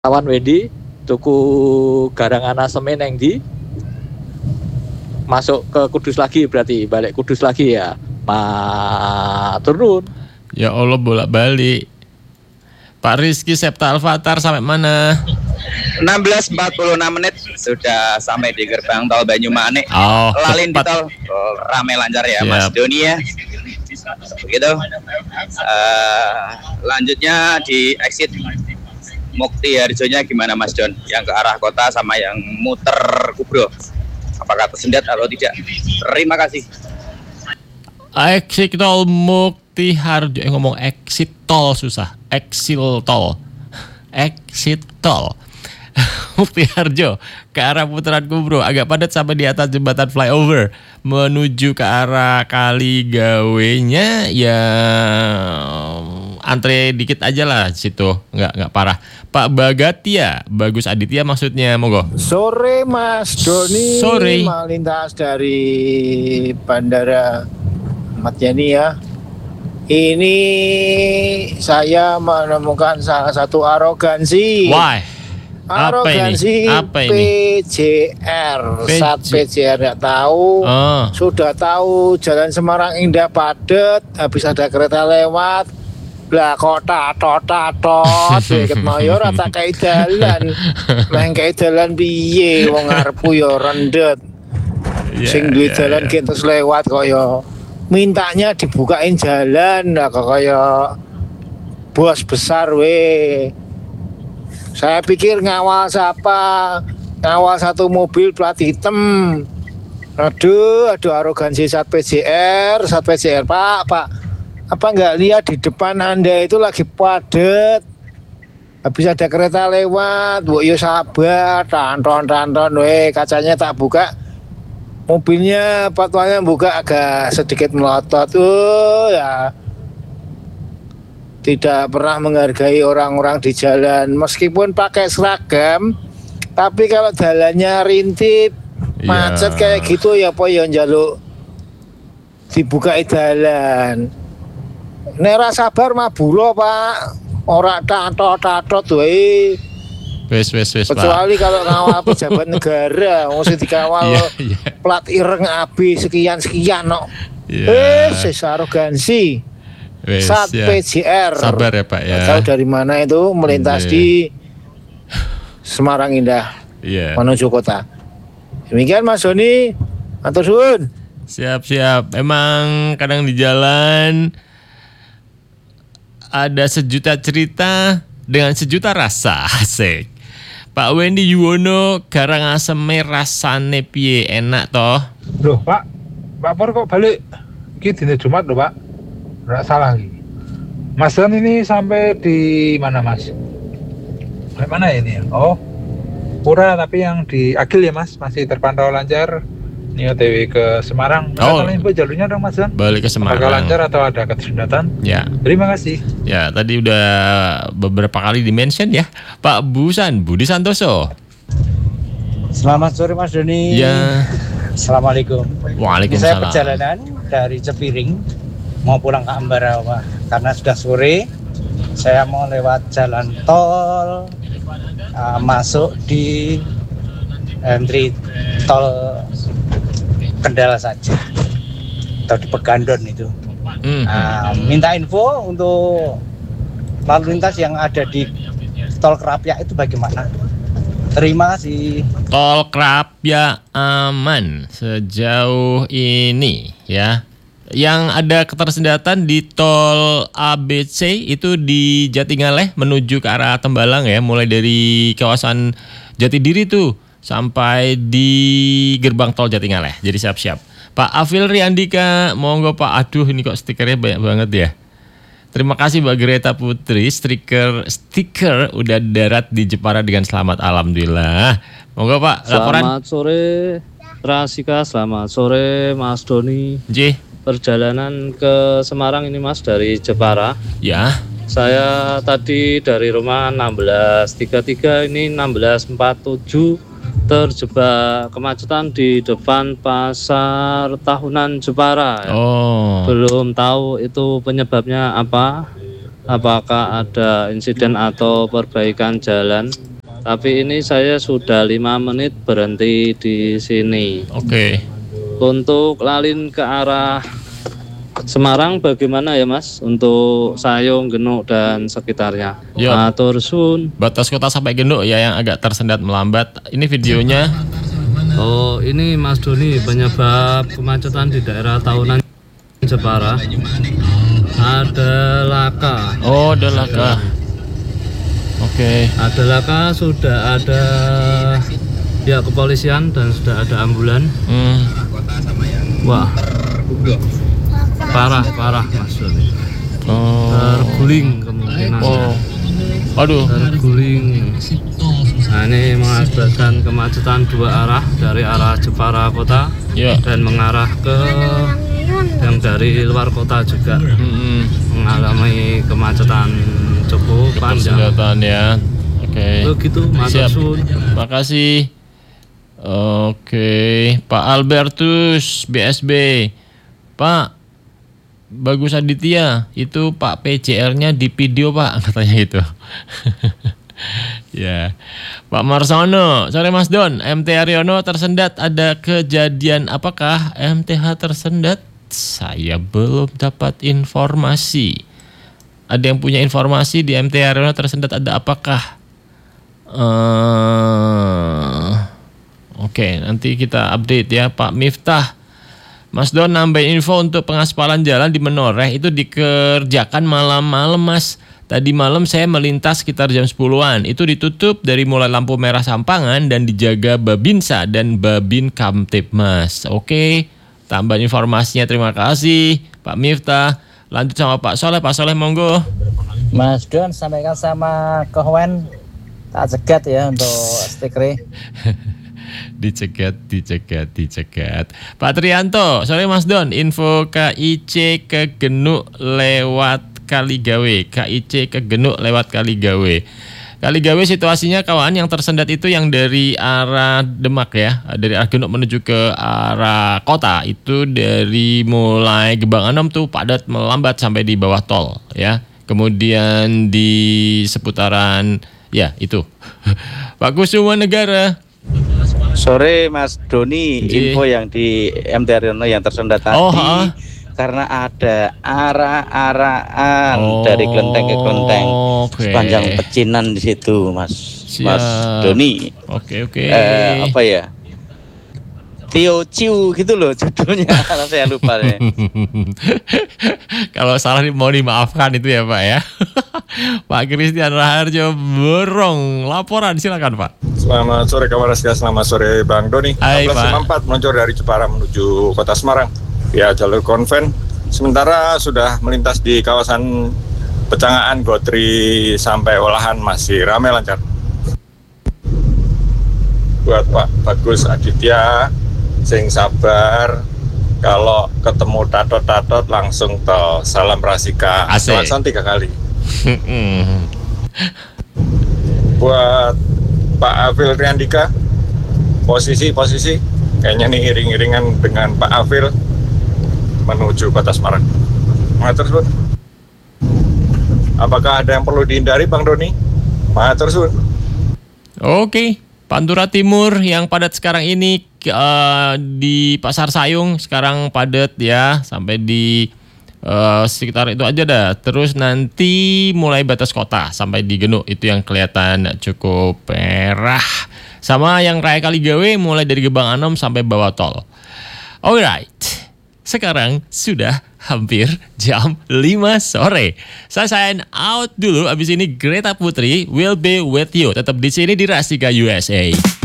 Kawan Wendy tuku garangan semen yang di masuk ke Kudus lagi, berarti balik Kudus lagi ya turun. Ya Allah, bolak-balik. Pak Rizky Septa Alfatar sampai mana? 16.46 menit sudah sampai di gerbang tol Banyumanik. Lalin di tol ramai lancar ya, Mas Doni ya. Begitu. Lanjutnya di exit Mukti Harjonya gimana Mas Don? Yang ke arah kota sama yang muter Kubro. Apakah tersendat atau tidak? Terima kasih. Exit tol Mukti Harjo, ngomong exit tol susah. Exit tol Mukti Harjo ke arah putaran Kubro agak padat sampai di atas jembatan flyover. Menuju ke arah Kaligawenya ya antre dikit aja lah situ, nggak parah. Pak Bagatia, Bagus Aditya maksudnya, monggo. Sore Mas Doni. Sore. Melintas dari Bandara Ahmad Yani ya. Ini saya menemukan salah satu arogansi. Why? Arogansi Apa ini? PJR. Saat PJR nggak tahu, sudah tahu jalan Semarang Indah padat, habis ada kereta lewat, lah kok tatot deket mayor rata kayak jalan, main kayak jalan piye, wong ngarepku yo rendet, sing duwe jalan terus lewat kok yo mintanya dibukain jalan, lah kok kayak bos besar weh. Saya pikir ngawal siapa? Ngawal satu mobil plat hitam. Aduh arogansi Sat PJR Pak. Apa nggak lihat di depan Anda itu lagi padat? Habis ada kereta lewat, bu yo sabar, tanton, weh kacanya tak buka. Mobilnya patwanya buka agak sedikit melotot, ya. Tidak pernah menghargai orang-orang di jalan meskipun pakai seragam, tapi kalau jalannya rintip macet kayak gitu ya apa ya njaluk dibukai jalan. Nek ra sabar maburo Pak, ora tatot wae. Wes kecuali kalau ngawal pejabat negara mesti dikawal plat ireng AB sekian no. Arogansi. Sat PJR. Sabar ya Pak ya. Tahu dari mana itu melintas di Semarang Indah menuju kota. Demikian Mas Doni, matur suwun. Siap. Emang kadang di jalan ada sejuta cerita dengan sejuta rasa. Asik. Pak Wendy Yuwono, Karangasem rasane piye, enak toh? Loh Pak Pur kok balik? Ini dina Jumat loh Pak. Nggak salah lagi. Mas Dan ini sampai di mana Mas? Di mana ini? Oh, Pura, tapi yang di Agil ya Mas, masih terpantau lancar. Ini OTW ke Semarang. Info jalurnya dong Mas Dan. Balik ke Semarang. Apakah lancar atau ada keterlambatan? Ya. Terima kasih. Ya, tadi udah beberapa kali di-mention ya. Pak Busan, Budi Santoso. Selamat sore Mas Doni. Ya. Assalamualaikum. Waalaikumsalam. Saya perjalanan dari Cepiring mau pulang ke Ambarawa karena sudah sore. Saya mau lewat jalan tol masuk di entry tol Kendal saja atau di Pegandon itu. Minta info untuk lalu lintas yang ada di tol Kerapia itu bagaimana? Terima kasih. Tol Kerapia aman sejauh ini ya. Yang ada ketersendatan di tol ABC itu di Jatingaleh menuju ke arah Tembalang ya, mulai dari kawasan Jatidiri tuh sampai di gerbang tol Jatingaleh. Jadi siap-siap. Pak Afil Riandika, monggo Pak. Aduh ini kok stikernya banyak banget ya. Terima kasih Mbak Greta Putri, stiker udah darat di Jepara dengan selamat, alhamdulillah. Monggo Pak, laporan. Selamat sore Rasika, selamat sore Mas Doni. Perjalanan ke Semarang ini Mas dari Jepara. Ya. Saya tadi dari rumah 16.33 ini 16.47 terjebak kemacetan di depan pasar tahunan Jepara. Belum tahu itu penyebabnya apa. Apakah ada insiden atau perbaikan jalan? Tapi ini saya sudah 5 menit berhenti di sini. Oke. Untuk lalin ke arah Semarang bagaimana ya Mas? Untuk Sayung, Genuk dan sekitarnya. Ya. Matur suwun. Batas kota sampai Genuk ya yang agak tersendat melambat. Ini videonya. Oh, ini Mas Doni penyebab kemacetan di daerah Tahunan Jepara. Ada laka. Oh, ada laka. Oke. Ada laka, sudah ada pihak kepolisian dan sudah ada ambulan. Wah, parah Mas Doni. Terguling kemungkinan. Aduh. Terguling. Nah, ini mengakibatkan kemacetan 2 arah dari arah Jepara kota dan mengarah ke yang dari luar kota juga mengalami kemacetan cukup panjang. Ya. Oke. Begitu, Siap. Terima kasih. Oke, Pak Albertus BSB. Pak Bagus Aditya, itu Pak PCR-nya di video Pak, katanya gitu. Ya. Pak Marsono, sore Mas Don, MT Haryono tersendat, ada kejadian apakah MTH tersendat? Saya belum dapat informasi. Ada yang punya informasi di MT Haryono tersendat ada apakah? Oke, nanti kita update ya Pak Miftah. Mas Don nambahin info untuk pengaspalan jalan di Menoreh itu dikerjakan malam-malam Mas. Tadi malam saya melintas sekitar jam 10-an. Itu ditutup dari mulai lampu merah Sampangan dan dijaga Babinsa dan Babin Kamtipmas. Oke, tambah informasinya, terima kasih Pak Miftah. Lanjut sama Pak Soleh. Pak Soleh monggo. Mas Don sampaikan sama Kohwen tak cegat ya untuk stikernya. Dicegat. Pak Trianto, sorry Mas Don, info KIC ke Genuk lewat Kaligawe. KIC ke Genuk lewat Kaligawe. Kaligawe situasinya kawan yang tersendat itu yang dari arah Demak ya, dari arah Genuk menuju ke arah kota itu dari mulai Gebang Anom tuh padat melambat sampai di bawah tol ya. Kemudian di seputaran ya itu. Pak Kusuma Negara. Sore Mas Doni, info yang di MT Haryono yang tersendat tadi karena ada arah-arahan dari kelenteng ke kelenteng sepanjang pecinan di situ Mas Doni. Oke. Apa ya? Tio Ciu gitu loh judulnya, kalau saya lupa ya. Kalau salah mau dimaafkan itu ya Pak ya. Pak Christian Raharjo Borong, laporan silakan Pak. Selamat sore kawan Raska, selamat sore Bang Doni. 1654 meluncur dari Jepara menuju kota Semarang via jalur konven. Sementara sudah melintas di kawasan Pecangaan, Gotri sampai Olahan masih ramai lancar. Buat Pak Bagus Aditya, sing sabar, kalau ketemu tatot-tatot langsung tol. Salam Rasika. Klakson 3 kali. Buat Pak Afil Triandika, posisi kayaknya nih iring-iringan dengan Pak Afil menuju kota Semarang. Matur suwun. Apakah ada yang perlu dihindari Bang Doni? Matur suwun. Oke. Pantura Timur yang padat sekarang ini di Pasar Sayung sekarang padat ya sampai di sekitar itu aja dah. Terus nanti mulai batas kota sampai di Genuk itu yang kelihatan cukup merah. Sama yang Raya Kaligawe mulai dari Gebang Anom sampai bawah tol. Alright. Sekarang sudah hampir jam 5 sore. Saya sign out dulu. Abis ini Greta Putri will be with you. Tetap di sini di Rasika USA.